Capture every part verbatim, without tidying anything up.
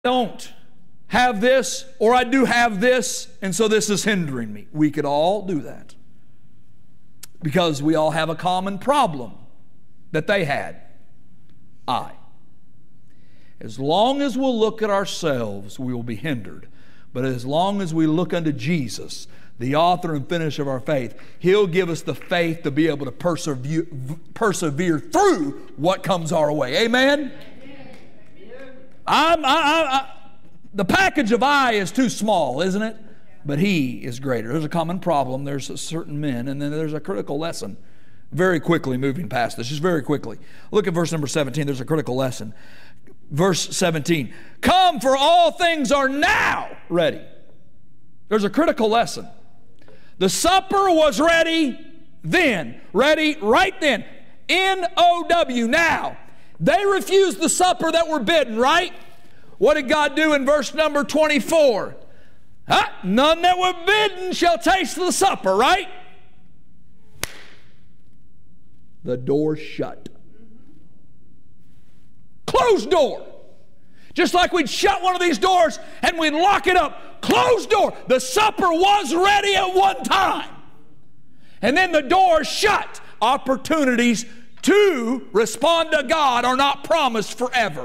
don't have this, or I do have this, and so this is hindering me. We could all do that because we all have a common problem that they had. I. As long as we'll look at ourselves, we will be hindered. But as long as we look unto Jesus, the author and finisher of our faith, He'll give us the faith to be able to persevere, persevere through what comes our way. Amen? Amen. I'm, I, I, I, the package of I is too small, isn't it? But He is greater. There's a common problem. There's certain men, and then there's a critical lesson. Very quickly, moving past this, just very quickly. Look at verse number seventeen. There's a critical lesson. Verse seventeen. Come, for all things are now ready. There's a critical lesson. The supper was ready then. Ready right then. N O W, now. They refused the supper that were bidden, right? What did God do in verse number twenty-four? Huh? None that were bidden shall taste the supper, right? The door shut. Closed door. Just like we'd shut one of these doors and we'd lock it up. Closed door. The supper was ready at one time. And then the door shut. Opportunities to respond to God are not promised forever.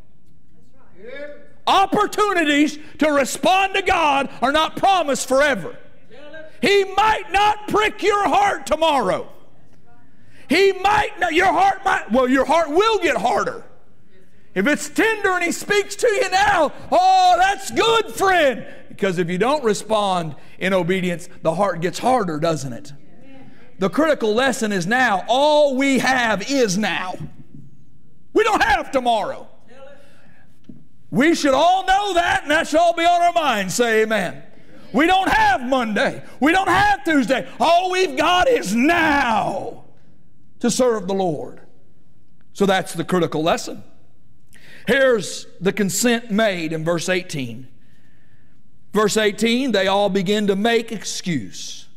Opportunities to respond to God are not promised forever. He might not prick your heart tomorrow. He might not, your heart might, well, your heart will get harder. If it's tender and He speaks to you now, oh, that's good, friend. Because if you don't respond in obedience, the heart gets harder, doesn't it? The critical lesson is now. All we have is now. We don't have tomorrow. We should all know that, and that should all be on our minds. Say amen. We don't have Monday. We don't have Tuesday. All we've got is now to serve the Lord. So that's the critical lesson. Here's the consent made in verse eighteen. Verse eighteen, they all begin to make excuse.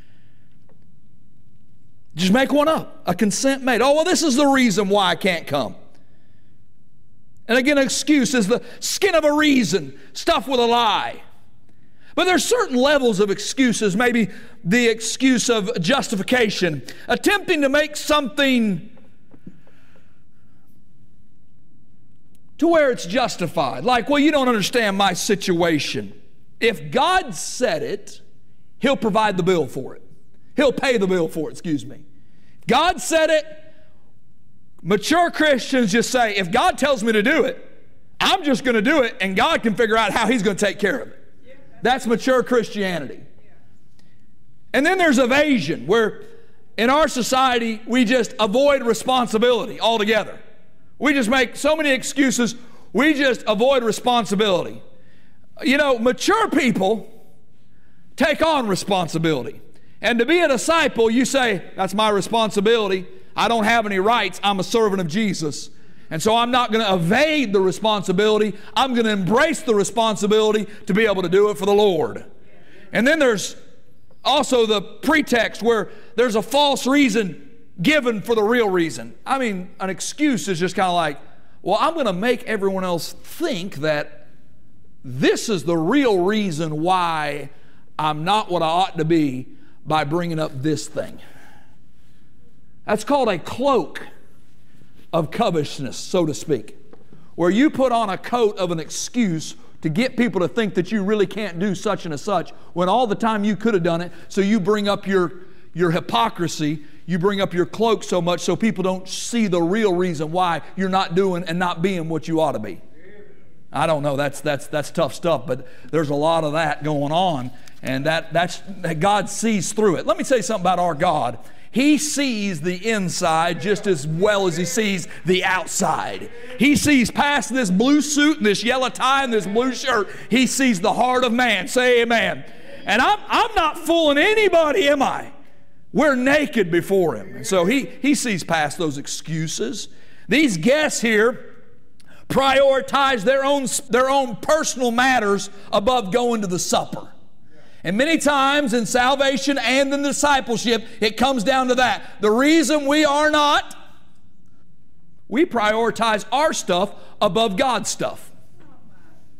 Just make one up. A consent made. Oh, well, this is the reason why I can't come. And again, an excuse is the skin of a reason, stuffed with a lie. But there's certain levels of excuses, maybe the excuse of justification, attempting to make something to where it's justified. Like, well, you don't understand my situation. If God said it, He'll provide the bill for it. He'll pay the bill for it, excuse me. God said it. Mature Christians just say, if God tells me to do it, I'm just going to do it, and God can figure out how He's going to take care of it. That's mature Christianity. And then there's evasion, where in our society, we just avoid responsibility altogether. We just make so many excuses, we just avoid responsibility. You know, mature people take on responsibility. And to be a disciple, you say, that's my responsibility. I don't have any rights. I'm a servant of Jesus. And so I'm not going to evade the responsibility. I'm going to embrace the responsibility to be able to do it for the Lord. And then there's also the pretext where there's a false reason given for the real reason. I mean, an excuse is just kind of like, well, I'm going to make everyone else think that this is the real reason why I'm not what I ought to be by bringing up this thing. That's called a cloak of covetousness, so to speak, where you put on a coat of an excuse to get people to think that you really can't do such and a such when all the time you could have done it. So you bring up your, your hypocrisy, you bring up your cloak so much so people don't see the real reason why you're not doing and not being what you ought to be. I don't know, that's that's that's tough stuff, but there's a lot of that going on, and that that's that God sees through it. Let me tell you something about our God. He sees the inside just as well as He sees the outside. He sees past this blue suit and this yellow tie and this blue shirt. He sees the heart of man. Say amen. And I'm, I'm not fooling anybody, am I? We're naked before Him. And so he, he sees past those excuses. These guests here prioritize their own, their own personal matters above going to the supper. And many times in salvation and in discipleship, it comes down to that. The reason we are not, we prioritize our stuff above God's stuff.